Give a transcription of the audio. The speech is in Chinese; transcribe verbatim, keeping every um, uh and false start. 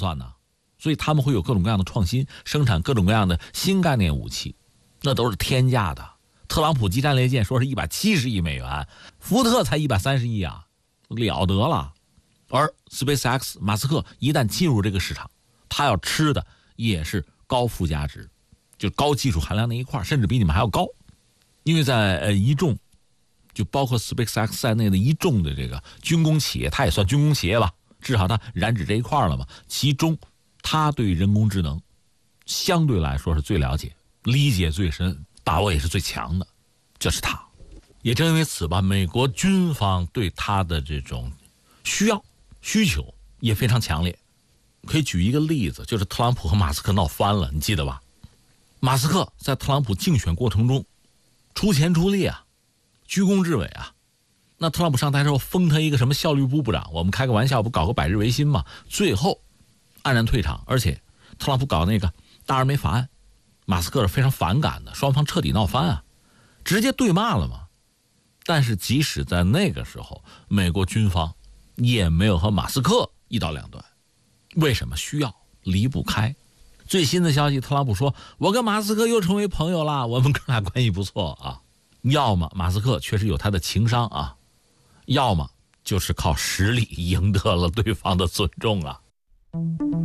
算呢，所以他们会有各种各样的创新，生产各种各样的新概念武器，那都是天价的。特朗普基战列舰说是一百七十亿美元，福特才一百三十亿啊，了得了。而 SpaceX 马斯克一旦进入这个市场，他要吃的也是高附加值，就高技术含量那一块，甚至比你们还要高。因为在呃一众，就包括 SpaceX 在内的一众的这个军工企业，它也算军工企业吧，至少它染指这一块了嘛。其中，它对人工智能相对来说是最了解、理解最深、把握也是最强的，这是它。也正因为此吧，美国军方对它的这种需要、需求也非常强烈。可以举一个例子，就是特朗普和马斯克闹翻了，你记得吧？马斯克在特朗普竞选过程中出钱出力啊，居功至伟啊。那特朗普上台之后封他一个什么效率部部长，我们开个玩笑，不搞个百日维新嘛？最后黯然退场，而且特朗普搞那个大而美法案，马斯克是非常反感的，双方彻底闹翻啊，直接对骂了嘛。但是即使在那个时候，美国军方也没有和马斯克一刀两断。为什么？需要，离不开。最新的消息，特朗普说我跟马斯克又成为朋友了，我们哥俩关系不错啊。要么马斯克确实有他的情商啊，要么就是靠实力赢得了对方的尊重啊。